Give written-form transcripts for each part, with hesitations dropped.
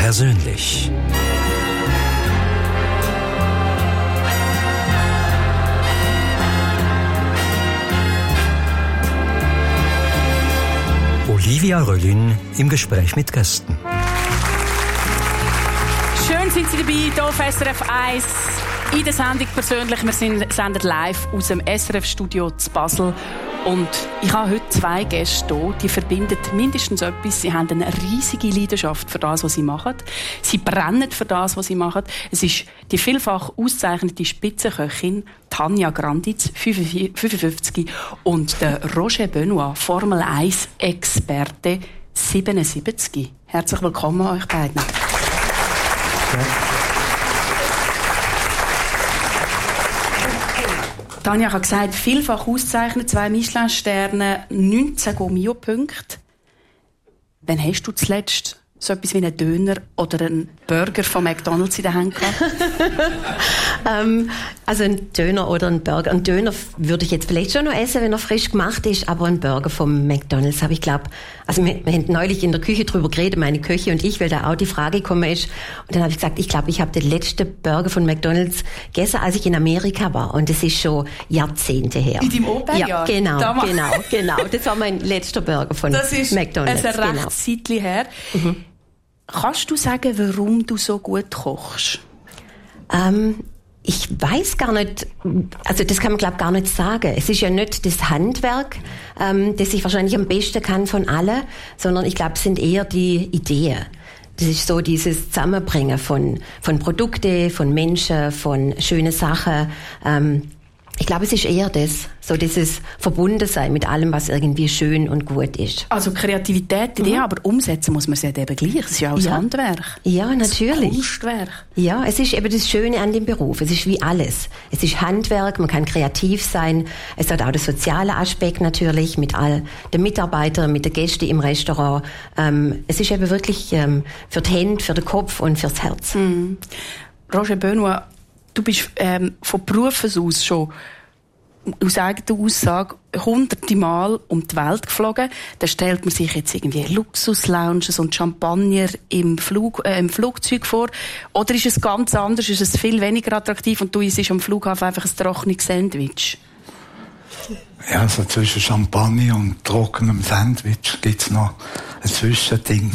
persönlich. Olivia Röllin im Gespräch mit Gästen. Schön sind Sie dabei, hier auf SRF 1 in der Sendung persönlich. Wir senden live aus dem SRF-Studio zu Basel. Und ich habe heute 2 Gäste hier, die verbinden mindestens etwas. Sie haben eine riesige Leidenschaft für das, was sie machen. Sie brennen für das, was sie machen. Es ist die vielfach ausgezeichnete Spitzenköchin Tanja Granditz, 55, und der Roger Benoit, Formel-1-Experte, 77. Herzlich willkommen euch beiden. Tanja hat gesagt, vielfach ausgezeichnet, 2 Michelin-Sterne, 19 Gourmillot-Punkte. Wann hast du zuletzt so etwas wie einen Döner oder einen Burger von McDonald's in der Hand gehabt? Also ein Döner oder ein Burger. Ein Döner würde ich jetzt vielleicht schon noch essen, wenn er frisch gemacht ist, aber ein Burger vom McDonald's habe ich glaube, also wir haben neulich in der Küche drüber geredet, meine Köche und ich, weil da auch die Frage gekommen ist. Und dann habe ich gesagt, ich glaube, ich habe den letzten Burger von McDonald's gegessen, als ich in Amerika war. Und das ist schon Jahrzehnte her. In deinem Au-pair-Jahr? Ja, genau. Das war mein letzter Burger von McDonald's. Das ist ein recht Zeitchen her. Mhm. Kannst du sagen, warum du so gut kochst? Ich weiß gar nicht, also das kann man glaube gar nicht sagen. Es ist ja nicht das Handwerk, das ich wahrscheinlich am besten kann von allen, sondern ich glaube, es sind eher die Ideen. Das ist so dieses Zusammenbringen von Produkten, von Menschen, von schönen Sachen. Ich glaube, es ist eher das, so dieses Verbundensein mit allem, was irgendwie schön und gut ist. Also Kreativität, Idee, aber umsetzen muss man es ja eben gleich. Es ist ja auch das Handwerk. Ja, natürlich. Das Kunstwerk. Ja, es ist eben das Schöne an dem Beruf. Es ist wie alles. Es ist Handwerk, man kann kreativ sein. Es hat auch den sozialen Aspekt natürlich mit all den Mitarbeitern, mit den Gästen im Restaurant. Es ist eben wirklich für die Hände, für den Kopf und fürs Herz. Mhm. Roger Benoit, du bist von Berufes aus schon aus eigener Aussage hunderte Mal um die Welt geflogen. Da stellt man sich jetzt irgendwie Luxuslounges und Champagner im Flugzeug vor. Oder ist es ganz anders? Ist es viel weniger attraktiv und du isst am Flughafen einfach ein trockenes Sandwich? Ja, also zwischen Champagner und trockenem Sandwich gibt's noch ein Zwischending.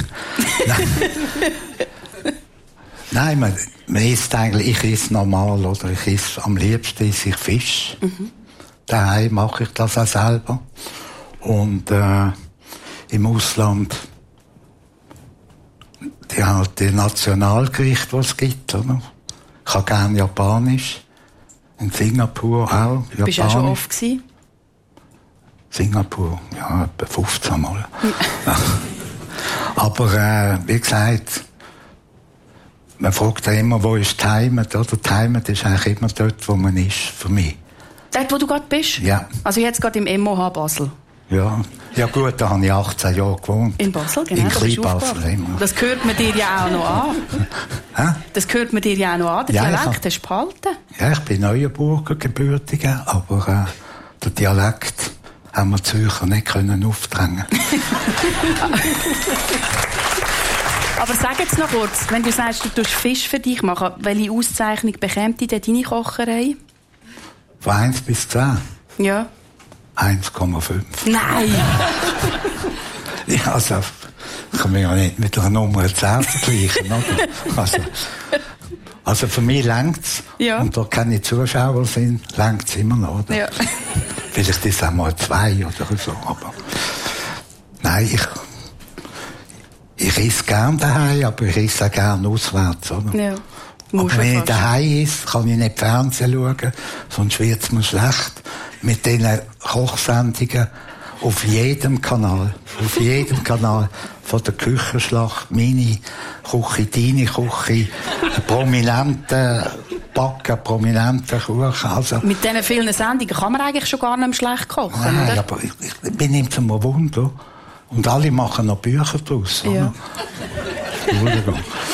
Nein, man isst eigentlich, ich esse normal, oder ich esse, am liebsten esse ich Fisch. Mhm. Daheim mache ich das auch selber. Und im Ausland die Nationalgerichte, die es gibt, oder? Ich habe gerne Japanisch. In Singapur auch. Japanisch. Bist du auch schon oft gewesen? Singapur, ja, etwa 15 Mal. Aber wie gesagt, man fragt ja immer, wo ist die Heimat, oder? Die Heimat ist eigentlich immer dort, wo man ist, für mich. Dort, wo du gerade bist? Ja. Also jetzt gerade im MOH Basel? Ja. Ja gut, da habe ich 18 Jahre gewohnt. In Basel, genau. In Kleinbasel immer. Das gehört man dir ja auch noch an. Hä? Das gehört man dir ja auch noch an. Den Dialekt hast du behalten. Ja, ich bin Neuenburger gebürtiger, aber den Dialekt haben wir Zürcher nicht können aufdrängen. Aber sag jetzt noch kurz, wenn du sagst, du tust Fisch für dich machen, welche Auszeichnung bekommt denn deine Kocherei? Von 1 bis 10? Ja. 1,5. Nein! Ja, also, ich kann mich ja nicht mit einer Nummer 10 vergleichen, oder? Also für mich längt's. Ja. Und da keine Zuschauer sind, längt's immer noch, oder? Ja. Vielleicht ist es auch mal 2 oder so, aber nein, ich esse gern daheim, aber ich esse auch gern auswärts, oder? Ja. Aber wenn ich daheim esse, kann ich nicht Fernsehen schauen, sonst wird's mir schlecht. Mit diesen Kochsendungen auf jedem Kanal, von der Küchenschlacht, meine Küche, deine Küche, prominente Backen, prominente Kuchen. Also, mit diesen vielen Sendungen kann man eigentlich schon gar nicht mehr schlecht kochen, nein, oder? Aber ich bin nicht zum Wunder. Und alle machen noch Bücher draus. Ja. Entschuldigung.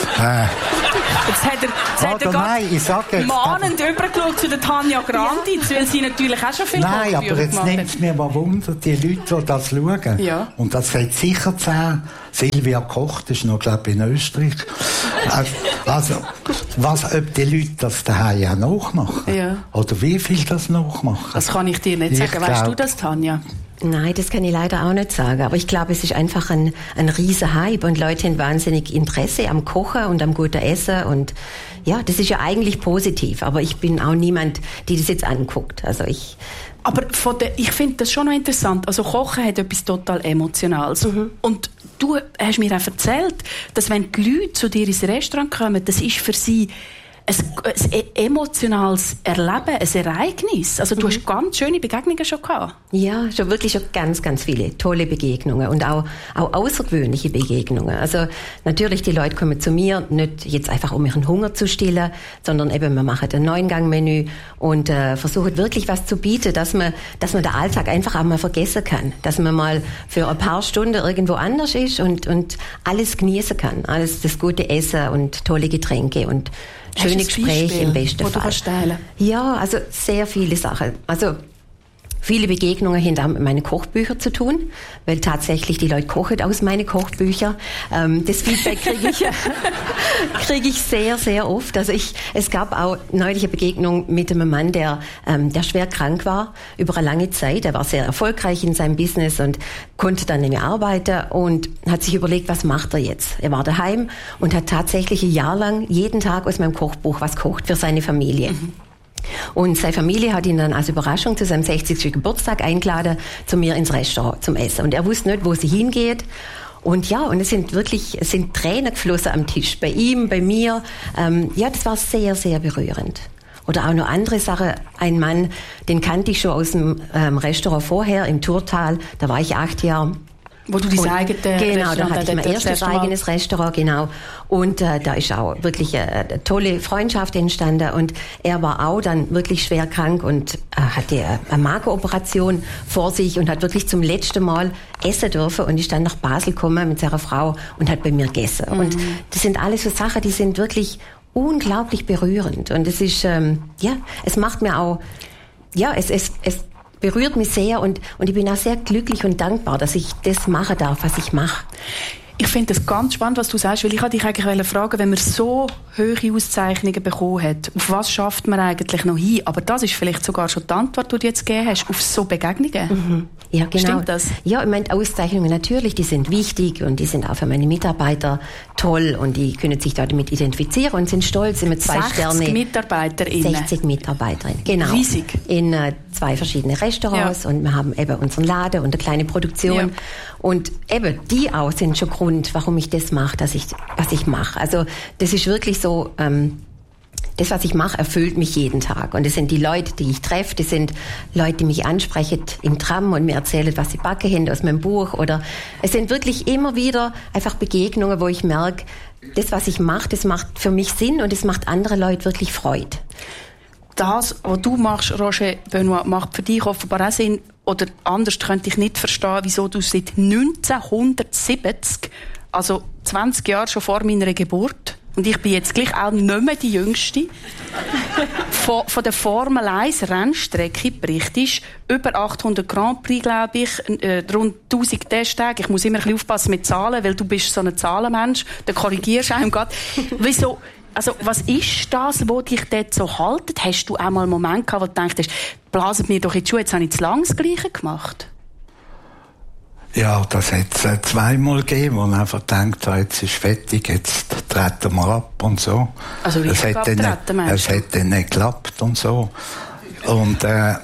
Jetzt hat er mahnend übergeschaut zu der Tanja Grandi, weil sie natürlich auch schon viel Nein, aber jetzt nimmt es mir mal Wunder, die Leute, die das schauen. Ja. Und das hat sicher 10. Silvia Koch, das ist noch, glaube ich, in Österreich. Also, ob die Leute das daheim auch nachmachen? Ja. Oder wie viel das nachmachen? Das kann ich dir nicht sagen. Weißt du das, Tanja? Nein, das kann ich leider auch nicht sagen. Aber ich glaube, es ist einfach ein riesen Hype und Leute haben wahnsinnig Interesse am Kochen und am guten Essen und ja, das ist ja eigentlich positiv. Aber ich bin auch niemand, die das jetzt anguckt. Also aber ich finde das schon noch interessant. Also Kochen hat etwas total Emotionales. Mhm. Und du hast mir auch erzählt, dass wenn die Leute zu dir ins Restaurant kommen, das ist für sie ein emotionales Erleben, ein Ereignis. Also du hast ganz schöne Begegnungen schon gehabt. Ja, schon ganz, ganz viele tolle Begegnungen und auch außergewöhnliche Begegnungen. Also natürlich, die Leute kommen zu mir, nicht jetzt einfach um ihren Hunger zu stillen, sondern eben, wir machen ein 9-Gang-Menü und versuchen wirklich was zu bieten, dass man den Alltag einfach auch mal vergessen kann. Dass man mal für ein paar Stunden irgendwo anders ist und alles genießen kann. Alles das gute Essen und tolle Getränke und schöne Gespräche im besten Fall. Du kannst teilen? Ja, also sehr viele Sachen. Also viele Begegnungen haben auch mit meinen Kochbüchern zu tun, weil tatsächlich die Leute kochen aus meinen Kochbüchern. Das Feedback kriege ich sehr, sehr oft. Also es gab auch neulich eine Begegnung mit einem Mann, der schwer krank war über eine lange Zeit. Er war sehr erfolgreich in seinem Business und konnte dann nicht mehr arbeiten und hat sich überlegt, was macht er jetzt? Er war daheim und hat tatsächlich ein Jahr lang jeden Tag aus meinem Kochbuch was kocht für seine Familie. Mhm. Und seine Familie hat ihn dann als Überraschung zu seinem 60. Geburtstag eingeladen zu mir ins Restaurant zum Essen. Und er wusste nicht, wo sie hingeht. Und ja, und es sind Tränen geflossen am Tisch. Bei ihm, bei mir. Ja, das war sehr, sehr berührend. Oder auch noch andere Sachen. Ein Mann, den kannte ich schon aus dem Restaurant vorher im Thurtal. Da war ich 8 Jahre. Wo du dein eigenes Genau, da hatte ich mein erstes eigenes Restaurant, genau. Und da ist auch wirklich eine tolle Freundschaft entstanden. Und er war auch dann wirklich schwer krank und hatte eine Magenoperation vor sich und hat wirklich zum letzten Mal essen dürfen und ist dann nach Basel gekommen mit seiner Frau und hat bei mir gegessen. Mhm. Und das sind alles so Sachen, die sind wirklich unglaublich berührend. Und es ist, es macht mir auch, es berührt mich sehr und ich bin auch sehr glücklich und dankbar, dass ich das machen darf, was ich mache. Ich finde das ganz spannend, was du sagst, weil ich wollte dich eigentlich fragen, wenn man so hohe Auszeichnungen bekommen hat, auf was schafft man eigentlich noch hin? Aber das ist vielleicht sogar schon die Antwort, die du jetzt gegeben hast, auf so Begegnungen. Mhm. Ja, genau. Stimmt das? Ja, ich meine, Auszeichnungen natürlich, die sind wichtig und die sind auch für meine Mitarbeiter toll und die können sich damit identifizieren und sind stolz, immer 2 Sterne. 60 Mitarbeiterinnen. 60 Mitarbeiterinnen, genau. Riesig. In 2 verschiedene Restaurants und wir haben eben unseren Laden und eine kleine Produktion. Ja. Und eben, die auch sind schon Grund, warum ich das mache, was ich mache. Also, das ist wirklich so, das, was ich mache, erfüllt mich jeden Tag. Und das sind die Leute, die ich treffe, das sind Leute, die mich ansprechen im Tram und mir erzählen, was sie backen haben aus meinem Buch. Oder es sind wirklich immer wieder einfach Begegnungen, wo ich merke, das, was ich mache, das macht für mich Sinn und es macht andere Leute wirklich Freude. Das, was du machst, Roger Benoit, macht für dich offenbar auch Sinn. Oder anders könnte ich nicht verstehen, wieso du seit 1970, also 20 Jahre schon vor meiner Geburt, und ich bin jetzt gleich auch nicht mehr die Jüngste, von der Formel 1 Rennstrecke berichtest, über 800 Grand Prix, glaube ich, rund 1000 Testtage. Ich muss immer ein bisschen aufpassen mit Zahlen, weil du bist so ein Zahlenmensch, da korrigierst du einem gerade. Wieso? Also, was ist das, wo dich dort so haltet? Hast du auch mal einen Moment gehabt, wo du denkst, blasen mir doch in die Schuhe, jetzt habe ich zu lang das Gleiche gemacht? Ja, das hat es zweimal gegeben, wo man einfach denkt, jetzt ist fertig, jetzt treten wir ab und so. Also wie es hat dann nicht geklappt und so. Und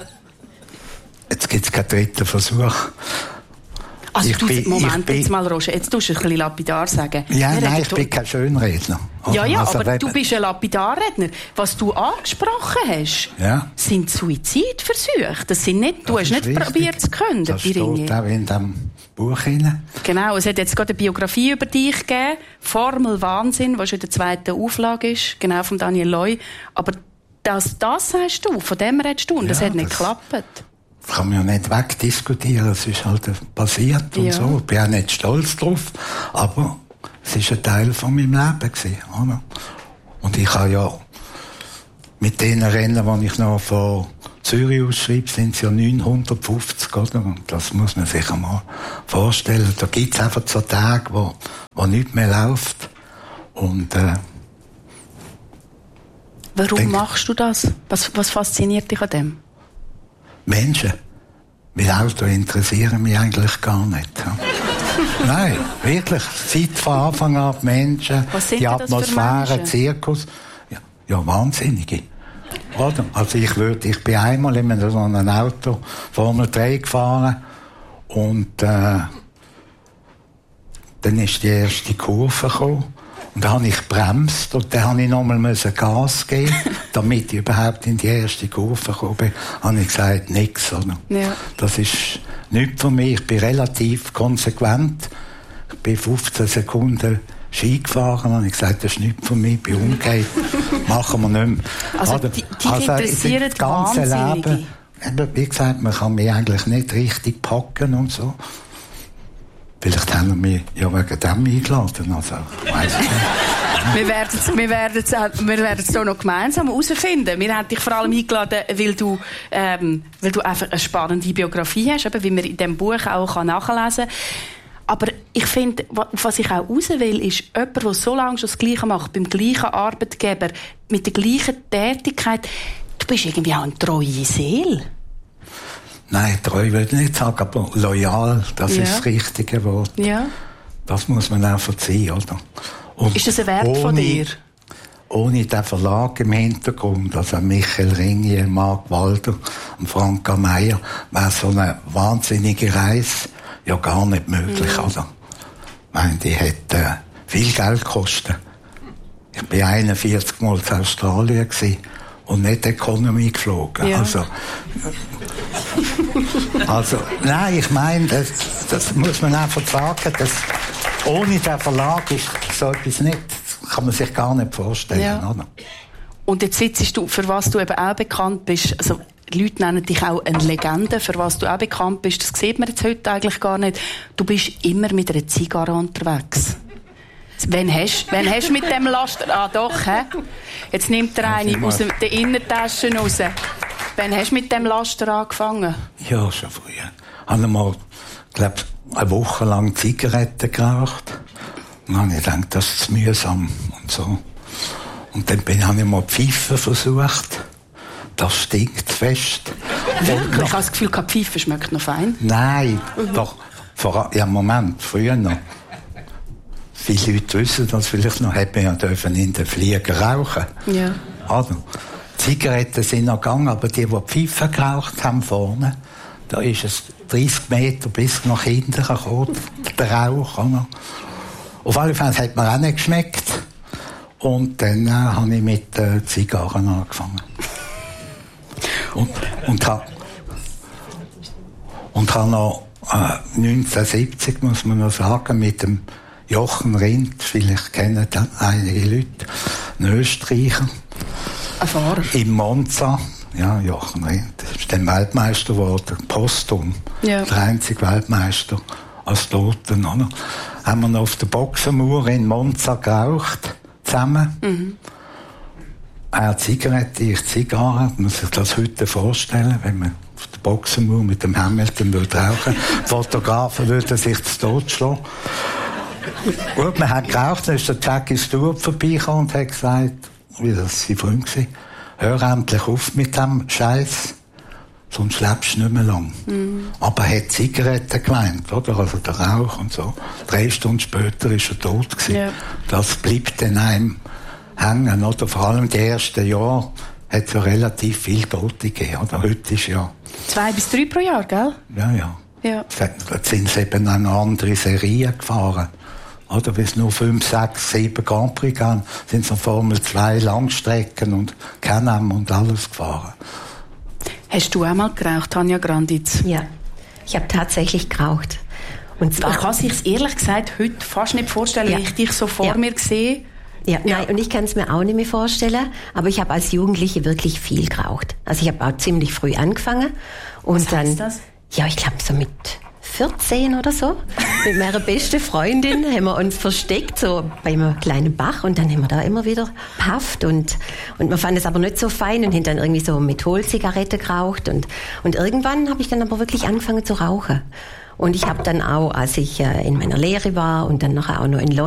jetzt gibt es keinen dritten Versuch. Also Moment, jetzt mal, Roger, jetzt tust du ein bisschen lapidar sagen. Ja, nein, ich bin kein Schönredner. Ja, aber du bist ein Lapidarredner. Was du angesprochen hast, sind Suizidversuche. Das sind nicht, du hast nicht probiert zu können. Das steht auch in diesem Buch hinein. Genau, es hat jetzt gerade eine Biografie über dich gegeben. Formel Wahnsinn, was schon in der 2. Auflage ist. Genau, von Daniel Loy. Aber das hast du, von dem redest du. Und das hat nicht geklappt. Das kann man ja nicht wegdiskutieren, es ist halt passiert und so. Ich bin auch nicht stolz drauf, aber es Das war ein Teil von meinem Leben gewesen, oder? Und ich habe ja mit den Rennen, die ich noch von Zürich ausschreibe, sind es ja 950, oder? Und das muss man sich einmal vorstellen. Da gibt es einfach so Tage, wo nichts mehr läuft. Und, warum machst du das? Was fasziniert dich an dem? Menschen. Weil Autos interessieren mich eigentlich gar nicht. Ja. Nein, wirklich. Seit von Anfang an die Menschen, die Atmosphäre, Zirkus. Ja, Wahnsinnige. Oder? Also ich bin einmal in so einem Auto Formel 3 gefahren und dann ist die erste Kurve gekommen. Und dann habe ich gebremst und dann habe ich nochmal Gas geben, damit ich überhaupt in die erste Kurve gekommen bin. Habe ich gesagt, nix, oder? Ja. Das ist nichts für mich. Ich bin relativ konsequent. Ich bin 15 Sekunden Ski gefahren und ich gesagt, das ist nichts für mich. Ich bin umgekehrt. Machen wir nicht mehr. Also, die interessieren das ganze Leben. Wie gesagt, man kann mich eigentlich nicht richtig packen und so. Vielleicht haben wir mich ja wegen dem eingeladen. Also, weiss ich nicht. Wir werden es so noch gemeinsam herausfinden. Wir haben dich vor allem eingeladen, weil du einfach eine spannende Biografie hast, wie man in diesem Buch auch nachlesen kann. Aber ich finde, was ich auch raus will, ist jemand, der so lange schon das Gleiche macht, beim gleichen Arbeitgeber, mit der gleichen Tätigkeit. Du bist irgendwie auch eine treue Seele. Nein, treu würde ich nicht sagen, aber loyal, das ist das richtige Wort. Ja. Das muss man auch verziehen, oder? Und ist das ein Wert von dir? Ohne den Verlag im Hintergrund, also Michael Ringier, Marc Walder und Franka Meyer, wäre so eine wahnsinnige Reise ja gar nicht möglich, oder? Ich meine, die hätte viel Geld gekostet. Ich war 41 Mal in Australien gewesen und nicht Economy geflogen. Ja. Also, nein, ich meine, das muss man einfach sagen, dass ohne den Verlag ist so etwas nicht, das kann man sich gar nicht vorstellen, oder? Und jetzt sitzt du, für was du eben auch bekannt bist, also die Leute nennen dich auch eine Legende, für was du auch bekannt bist, das sieht man jetzt heute eigentlich gar nicht. Du bist immer mit einer Zigarre unterwegs. Wann hast du mit dem Laster... Ah, doch, hä? Jetzt nimmt er eine aus der Innentasche raus. Wann hast du mit dem Laster angefangen? Ja, schon früher. Ich habe mal, glaube eine Woche lang Zigaretten geraucht. Und dann habe ich gedacht, das ist zu mühsam und so. Und dann habe ich mal Pfeifen versucht. Das stinkt fest. Wirklich? Ich habe das Gefühl, keine Pfeife schmeckt noch fein. Nein, doch. Moment, früher noch. Viele Leute wissen das vielleicht noch, hätte man ja dürfen in den Flieger rauchen. Ja. Also, Zigaretten sind noch gegangen, aber die Pfeifen geraucht haben vorne, da ist es 30 Meter bis nach hinten gekommen, der Rauch. Oder? Auf alle Fälle hat mir auch nicht geschmeckt. Und dann habe ich mit Zigarren angefangen. Und habe noch 1970, muss man noch sagen, mit dem Jochen Rindt, vielleicht kennen einige Leute, ein Österreicher, ein Fahrer. In Monza, ja, Jochen Rindt, ist dann Weltmeister geworden, posthum, der einzige Weltmeister als Toten, oder? Haben wir noch auf der Boxenmauer in Monza geraucht, zusammen. Mhm. Er Zigarette, ich Zigarre, man muss sich das heute vorstellen, wenn man auf der Boxenmauer mit dem Hamilton würde rauchen. Die Fotografen würden sich zu Tod schlagen. Gut, man hat geraucht, dann ist der Jackie Stewart vorbeigekommen und hat gesagt, wie das sein Freund war, hör endlich auf mit dem Scheiß, sonst lebst du nicht mehr lang. Mhm. Aber er hat Zigaretten gemeint, oder? Also der Rauch und so. 3 Stunden später ist er tot gewesen. Ja. Das bleibt dann einem hängen, oder? Vor allem die ersten Jahre hat es ja relativ viel Tote gegeben, oder? Heute ist ja 2 bis 3 pro Jahr, gell? Ja. Jetzt sind sie eben eine andere Serie gefahren. Oder bis nur 5, 6, 7 Grand Prix gehen, sind so Formel 2 Langstrecken und Can-Am und alles gefahren. Hast du auch mal geraucht, Tanja Granditz? Ja, ich habe tatsächlich geraucht. Und zwar, ich kann es sich ehrlich gesagt heute fast nicht vorstellen, wenn ich dich so vor mir sehe. Ja, nein, und ich kann es mir auch nicht mehr vorstellen, aber ich habe als Jugendliche wirklich viel geraucht. Also ich habe auch ziemlich früh angefangen. Und was heißt das? Ja, ich glaube so mit 14 oder so, mit meiner besten Freundin haben wir uns versteckt, so bei einem kleinen Bach, und dann haben wir da immer wieder gepafft und wir fanden es aber nicht so fein und haben dann irgendwie so Mentholzigarette geraucht und irgendwann habe ich dann aber wirklich angefangen zu rauchen. Und ich habe dann auch, als ich in meiner Lehre war und dann nachher auch noch in London,